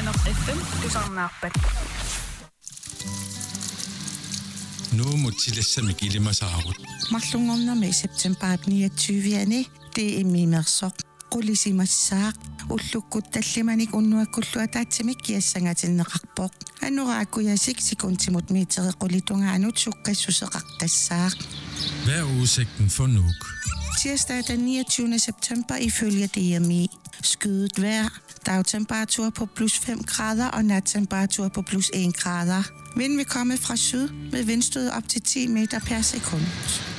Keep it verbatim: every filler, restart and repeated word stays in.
F M tusarnaarpat. Nu mutilassami kilimasaarut. Mарлунгорнэрми септембер niogtyvende det er mimерсоq qulisimassaaq уллуккут таллиманик уннуаккуллуа таатсимик киассангатиннеқарпоқ анурааккуясик секунтимут миитереқулитунгаанут суккассусеқаққассаақ. Hvad er udsigten for Nuuk? Tirsdag den niogtyvende september ifølge D M I. Skyet vejr, dagtemperatur på plus fem grader og nattemperatur på plus en grader. Vind vil komme fra syd med vindstød op til ti meter per sekund.